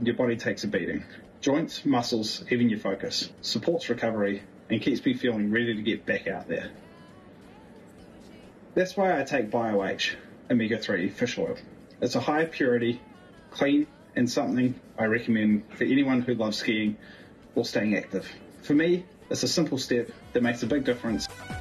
your body takes a beating. Joints, muscles, even your focus. Supports recovery and keeps me feeling ready to get back out there. That's why I take BioH Omega-3 fish oil. It's a high purity, clean, and something I recommend for anyone who loves skiing or staying active. For me, it's a simple step that makes a big difference.